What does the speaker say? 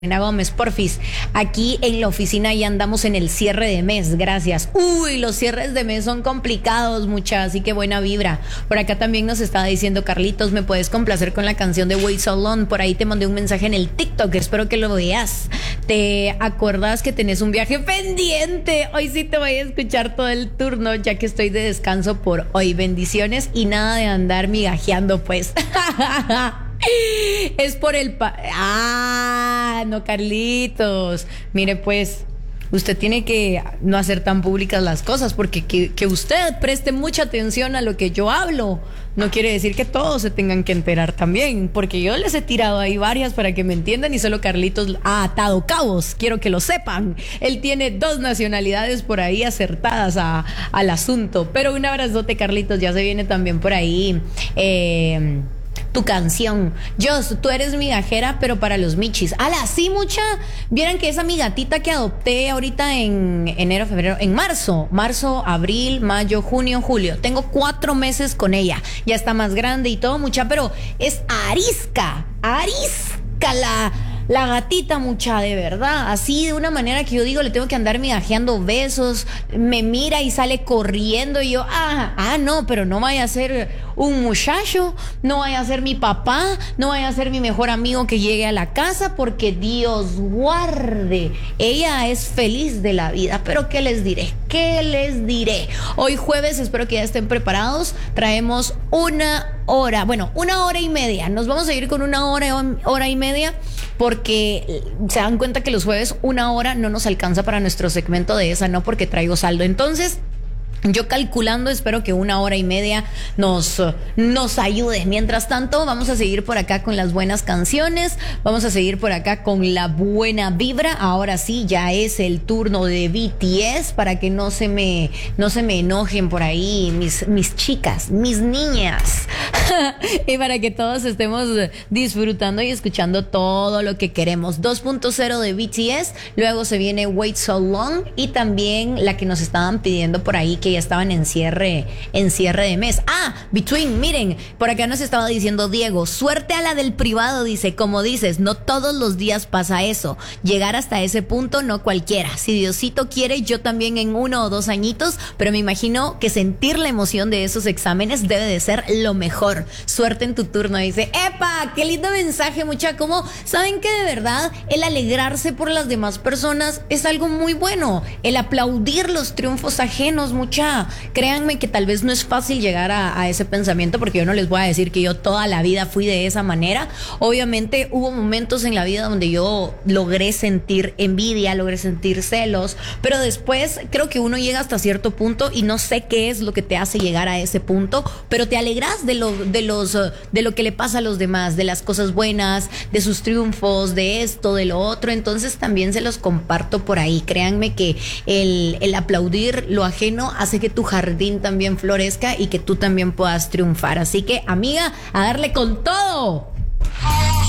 Ana Gómez, porfis, aquí en la oficina ya andamos en el cierre de mes, gracias. Uy, los cierres de mes son complicados, mucha, así que buena vibra. Por acá también nos estaba diciendo Carlitos, me puedes complacer con la canción de Wait So Long. Por ahí te mandé un mensaje en el TikTok, espero que lo veas. ¿Te acordás que tenés un viaje pendiente? Hoy sí te voy a escuchar todo el turno, ya que estoy de descanso por hoy. Bendiciones y nada de andar migajeando, pues. Es por el no, Carlitos. Mire, pues, usted tiene que no hacer tan públicas las cosas, porque que usted preste mucha atención a lo que yo hablo no quiere decir que todos se tengan que enterar también, porque yo les he tirado ahí varias para que me entiendan y solo Carlitos ha atado cabos, quiero que lo sepan. Él tiene 2 nacionalidades por ahí acertadas al asunto, pero un abrazote, Carlitos. Ya se viene también por ahí tu canción. Jos, tú eres migajera, pero para los michis. ¡Hala! Sí, mucha. Vieran que esa mi gatita que adopté ahorita en enero, febrero, en marzo, abril, mayo, junio, julio. Tengo 4 meses con ella. Ya está más grande y todo, mucha, pero es arisca la gatita, mucha, de verdad, así de una manera que yo digo, le tengo que andar migajeando besos, me mira y sale corriendo y yo, no, pero no vaya a ser un muchacho, no vaya a ser mi papá, no vaya a ser mi mejor amigo que llegue a la casa, porque Dios guarde, ella es feliz de la vida. Pero ¿qué les diré? Hoy jueves, espero que ya estén preparados, traemos una hora y media, nos vamos a ir con una hora y media, porque se dan cuenta que los jueves 1 hora no nos alcanza para nuestro segmento de esa, no, porque traigo saldo. Entonces, yo calculando, espero que 1 hora y media nos ayude. Mientras tanto, vamos a seguir por acá con las buenas canciones, vamos a seguir por acá con la buena vibra. Ahora sí, ya es el turno de BTS, para que no se me enojen por ahí mis chicas, mis niñas. Y para que todos estemos disfrutando y escuchando todo lo que queremos. 2.0 de BTS, luego se viene Wait So Long, y también la que nos estaban pidiendo por ahí, que ya estaban en cierre de mes. Between, miren, por acá nos estaba diciendo Diego, suerte a la del privado, dice, como dices, no todos los días pasa eso, llegar hasta ese punto no cualquiera, si Diosito quiere, yo también en 1 o 2 añitos, pero me imagino que sentir la emoción de esos exámenes debe de ser lo mejor. Suerte en tu turno, dice. ¡Epa! ¡Qué lindo mensaje, mucha! Como saben que de verdad el alegrarse por las demás personas es algo muy bueno, el aplaudir los triunfos ajenos, mucha. Créanme que tal vez no es fácil llegar a ese pensamiento, porque yo no les voy a decir que yo toda la vida fui de esa manera. Obviamente hubo momentos en la vida donde yo logré sentir envidia, logré sentir celos, pero después creo que uno llega hasta cierto punto y no sé qué es lo que te hace llegar a ese punto, pero te alegras de lo que le pasa a los demás, de las cosas buenas, de sus triunfos, de esto, de lo otro. Entonces también se los comparto por ahí. Créanme que el aplaudir lo ajeno hace que tu jardín también florezca y que tú también puedas triunfar. Así que, amiga, a darle con todo.